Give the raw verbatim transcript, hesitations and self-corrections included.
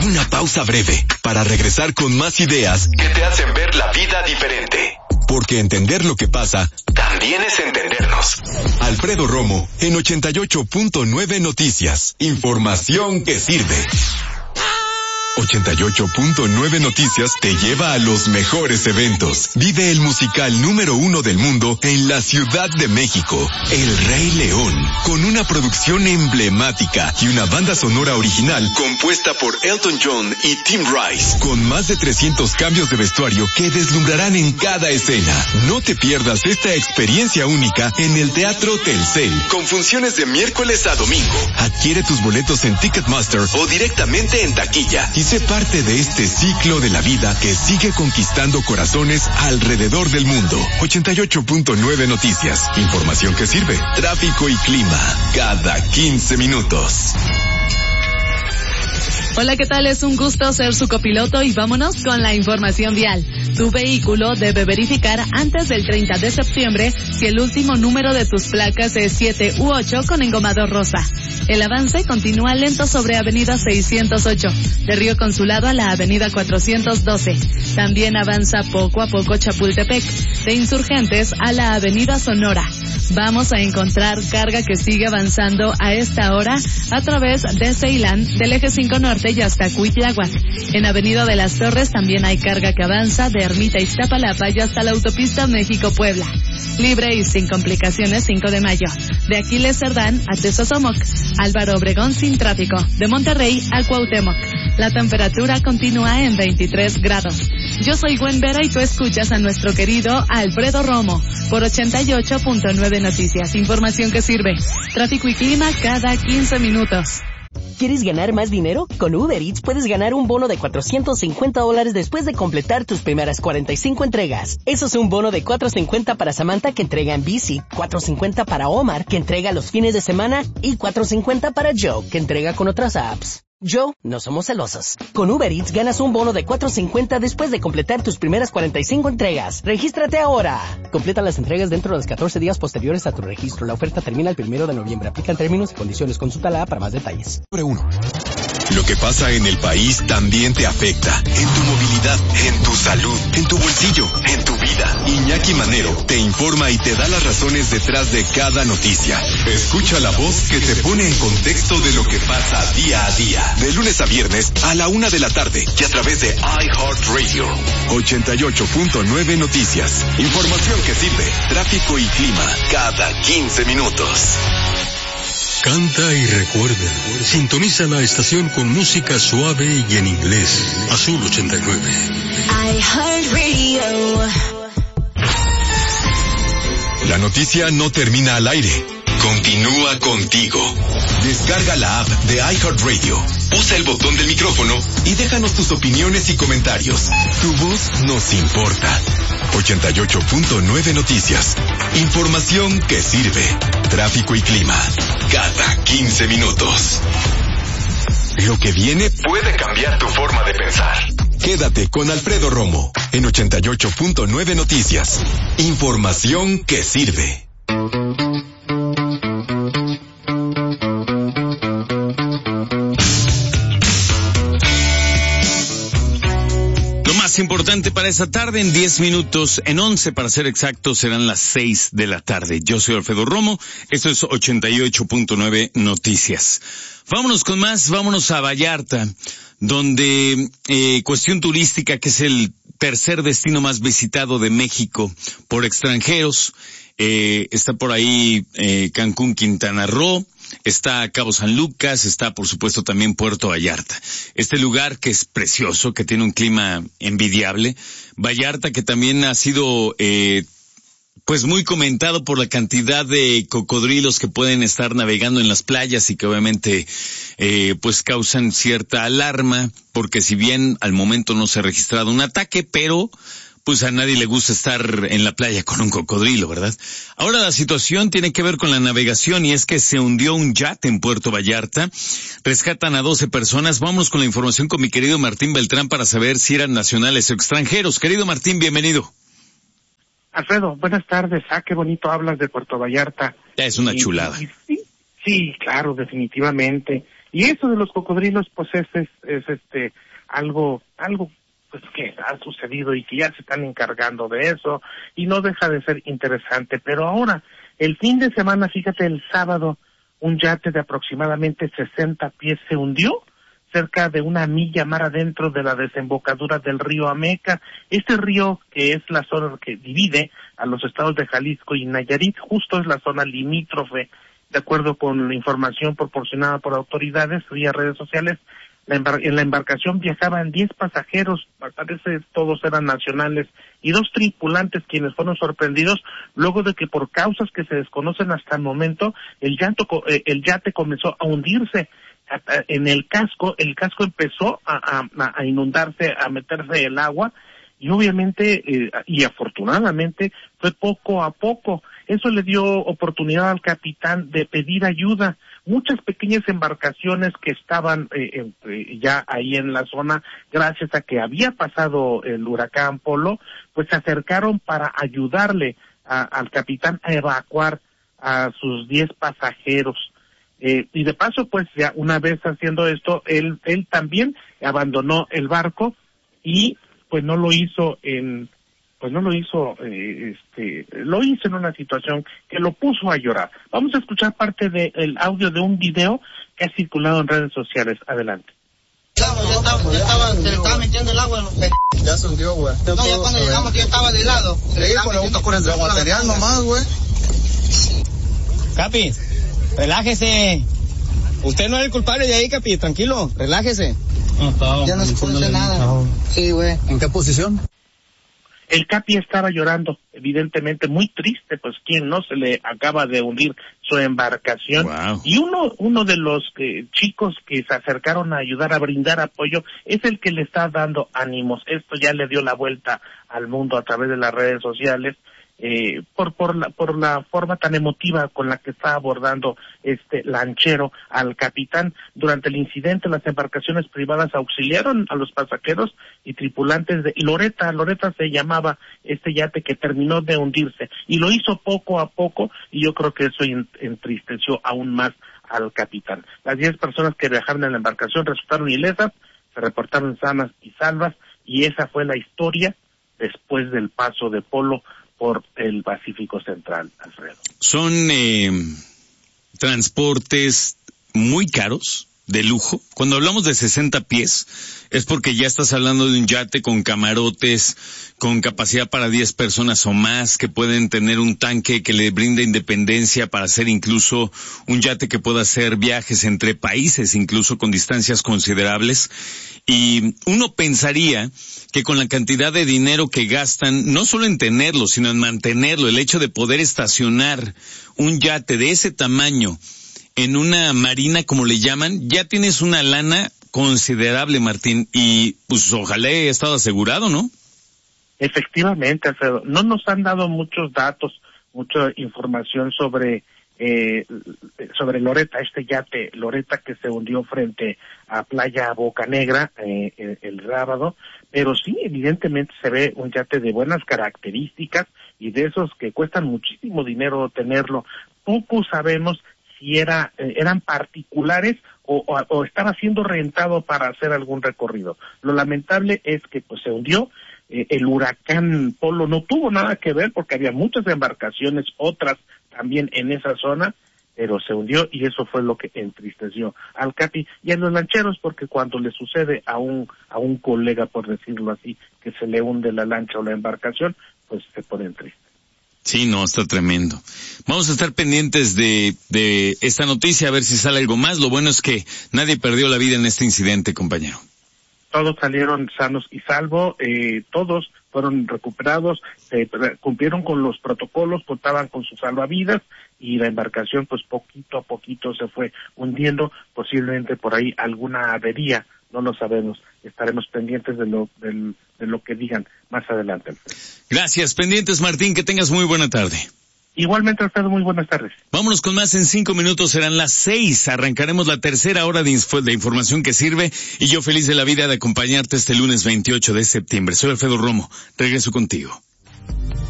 Una pausa breve para regresar con más ideas que te hacen ver la vida diferente. Porque entender lo que pasa también es entendernos. Alfredo Romo en ochenta y ocho punto nueve Noticias. Información que sirve. ochenta y ocho punto nueve Noticias te lleva a los mejores eventos. Vive el musical número uno del mundo en la Ciudad de México, El Rey León, con una producción emblemática y una banda sonora original compuesta por Elton John y Tim Rice, con más de trescientos cambios de vestuario que deslumbrarán en cada escena. No te pierdas esta experiencia única en el Teatro Telcel, con funciones de miércoles a domingo. Adquiere tus boletos en Ticketmaster o directamente en taquilla y sé parte de este ciclo de la vida que sigue conquistando corazones alrededor del mundo. ochenta y ocho punto nueve Noticias. Información que sirve. Tráfico y clima. Cada quince minutos. Hola, ¿qué tal? Es un gusto ser su copiloto y vámonos con la información vial. Tu vehículo debe verificar antes del treinta de septiembre si el último número de tus placas es siete u ocho con engomado rosa. El avance continúa lento sobre Avenida seiscientos ocho, de Río Consulado a la Avenida cuatrocientos doce. También avanza poco a poco Chapultepec, de Insurgentes a la Avenida Sonora. Vamos a encontrar carga que sigue avanzando a esta hora a través de Ceilán, del eje cinco Norte y hasta Cuitláhuac. En Avenida de las Torres también hay carga que avanza de Ermita Iztapalapa y hasta la autopista México-Puebla. Libre y sin complicaciones cinco de mayo. De Aquiles Cerdán a Tezosomoc. Álvaro Obregón sin tráfico. De Monterrey a Cuauhtémoc. La temperatura continúa en veintitrés grados. Yo soy Gwen Vera y tú escuchas a nuestro querido Alfredo Romo por ochenta y ocho punto nueve Noticias. Información que sirve. Tráfico y clima cada quince minutos. ¿Quieres ganar más dinero? Con Uber Eats puedes ganar un bono de cuatrocientos cincuenta dólares después de completar tus primeras cuarenta y cinco entregas. Eso es un bono de cuatrocientos cincuenta para Samantha, que entrega en bici, cuatrocientos cincuenta para Omar, que entrega los fines de semana, y cuatrocientos cincuenta para Joe, que entrega con otras apps. Joe, no somos celosos. Con Uber Eats ganas un bono de cuatrocientos cincuenta después de completar tus primeras cuarenta y cinco entregas. ¡Regístrate ahora! Completa las entregas dentro de los catorce días posteriores a tu registro. La oferta termina el primero de noviembre. Aplican términos y condiciones. Consulta la app para más detalles. Sobre uno. Lo que pasa en el país también te afecta. En tu movilidad, en tu salud, en tu bolsillo, en tu vida. Iñaki Manero te informa y te da las razones detrás de cada noticia. Escucha la voz que te pone en contexto de lo que pasa día a día. De lunes a viernes a la una de la tarde y a través de iHeartRadio. ochenta y ocho punto nueve Noticias. Información que sirve. Tráfico y clima cada quince minutos. Canta y recuerda. Sintoniza la estación con música suave y en inglés. Azul ochenta y nueve. iHeartRadio. La noticia no termina al aire. Continúa contigo. Descarga la app de iHeartRadio. Usa el botón del micrófono y déjanos tus opiniones y comentarios. Tu voz nos importa. ochenta y ocho punto nueve Noticias. Información que sirve. Tráfico y clima. Cada quince minutos. Lo que viene puede cambiar tu forma de pensar. Quédate con Alfredo Romo en ochenta y ocho punto nueve Noticias. Información que sirve. Importante para esta tarde, en diez minutos, en once para ser exactos, serán las seis de la tarde. Yo soy Alfredo Romo, esto es ochenta y ocho punto nueve Noticias. Vámonos con más, vámonos a Vallarta, donde eh, cuestión turística, que es el tercer destino más visitado de México por extranjeros. Eh, está por ahí eh, Cancún, Quintana Roo. Está Cabo San Lucas, está por supuesto también Puerto Vallarta. Este lugar que es precioso, que tiene un clima envidiable. Vallarta, que también ha sido eh, pues muy comentado por la cantidad de cocodrilos que pueden estar navegando en las playas y que obviamente eh, pues causan cierta alarma, porque si bien al momento no se ha registrado un ataque, pero pues a nadie le gusta estar en la playa con un cocodrilo, ¿verdad? Ahora la situación tiene que ver con la navegación, y es que se hundió un yate en Puerto Vallarta. Rescatan a doce personas. Vamos con la información con mi querido Martín Beltrán para saber si eran nacionales o extranjeros. Querido Martín, bienvenido. Alfredo, buenas tardes. Ah, qué bonito hablas de Puerto Vallarta. Ya es una y, chulada. Y, sí, sí, claro, definitivamente. Y eso de los cocodrilos, pues es, es, es este algo, algo pues que ha sucedido y que ya se están encargando de eso, y no deja de ser interesante. Pero ahora, el fin de semana, fíjate, el sábado, un yate de aproximadamente sesenta pies se hundió cerca de una milla mar adentro de la desembocadura del río Ameca. Este río, que es la zona que divide a los estados de Jalisco y Nayarit, justo es la zona limítrofe. De acuerdo con la información proporcionada por autoridades vía redes sociales, la embar- en la embarcación viajaban diez pasajeros, parece todos eran nacionales, y dos tripulantes quienes fueron sorprendidos luego de que por causas que se desconocen hasta el momento, el, llanto, eh, el yate comenzó a hundirse. En el casco, el casco empezó a, a, a inundarse, a meterse el agua, y obviamente, eh, y afortunadamente, fue poco a poco. Eso le dio oportunidad al capitán de pedir ayuda. Muchas pequeñas embarcaciones que estaban eh, eh, ya ahí en la zona, gracias a que había pasado el huracán Polo, pues se acercaron para ayudarle a, al capitán a evacuar a sus diez pasajeros. Eh, y de paso, pues ya una vez haciendo esto, él, él también abandonó el barco y pues no lo hizo en, pues no lo hizo, eh, este, lo hizo en una situación que lo puso a llorar. Vamos a escuchar parte del audio de un video que ha circulado en redes sociales. Adelante. Ya estaba, ya estaba, se le estaba metiendo el agua en los pe... Ya se hundió, güey. No, ya cuando llegamos ya estaba de lado. Sí, con el material nomás, güey. Capi, relájese. Usted no es el culpable de ahí, Capi, tranquilo, relájese. No, estaba, ya no se puede hacer nada. No. Sí, güey. ¿En qué posición? El Capi estaba llorando, evidentemente muy triste, pues quien no se le acaba de hundir su embarcación. Wow. Y uno uno de los eh, chicos que se acercaron a ayudar, a brindar apoyo, es el que le está dando ánimos. Esto ya le dio la vuelta al mundo a través de las redes sociales. Eh, por por la por la forma tan emotiva con la que está abordando este lanchero al capitán. Durante el incidente, las embarcaciones privadas auxiliaron a los pasajeros y tripulantes de Loreta. Loreta se llamaba este yate que terminó de hundirse, y lo hizo poco a poco, y yo creo que eso entristeció aún más al capitán. Las diez personas que viajaron en la embarcación resultaron ilesas, se reportaron sanas y salvas, y esa fue la historia después del paso de Polo por el Pacífico Central, Alfredo. Son eh, transportes muy caros, de lujo. Cuando hablamos de sesenta pies, es porque ya estás hablando de un yate con camarotes, con capacidad para diez personas o más, que pueden tener un tanque que le brinde independencia para hacer incluso un yate que pueda hacer viajes entre países, incluso con distancias considerables. Y uno pensaría que con la cantidad de dinero que gastan, no solo en tenerlo, sino en mantenerlo, el hecho de poder estacionar un yate de ese tamaño en una marina, como le llaman, ya tienes una lana considerable, Martín, y pues ojalá haya estado asegurado, ¿no? Efectivamente, Alfredo. No nos han dado muchos datos, mucha información sobre eh, sobre Loreta, este yate Loreta que se hundió frente a Playa Boca Negra eh, el, el sábado, pero sí, evidentemente se ve un yate de buenas características y de esos que cuestan muchísimo dinero tenerlo. Poco sabemos si era eh, eran particulares o, o, o estaba siendo rentado para hacer algún recorrido. Lo lamentable es que pues se hundió. Eh, el huracán Polo no tuvo nada que ver porque había muchas embarcaciones, otras también en esa zona, pero se hundió y eso fue lo que entristeció al Capi y a los lancheros, porque cuando le sucede a un a un colega, por decirlo así, que se le hunde la lancha o la embarcación, pues se ponen tristes. Sí, no, está tremendo. Vamos a estar pendientes de, de esta noticia, a ver si sale algo más. Lo bueno es que nadie perdió la vida en este incidente, compañero. Todos salieron sanos y salvos, eh, todos fueron recuperados, eh, cumplieron con los protocolos, contaban con sus salvavidas y la embarcación pues poquito a poquito se fue hundiendo, posiblemente por ahí alguna avería, no lo sabemos, estaremos pendientes de lo, de, de lo que digan más adelante. Gracias, pendientes Martín, que tengas muy buena tarde. Igualmente, Alfredo, muy buenas tardes. Vámonos con más, en cinco minutos serán las seis, arrancaremos la tercera hora de, info, de información que sirve y yo feliz de la vida de acompañarte este lunes veintiocho de septiembre. Soy Alfredo Romo, regreso contigo.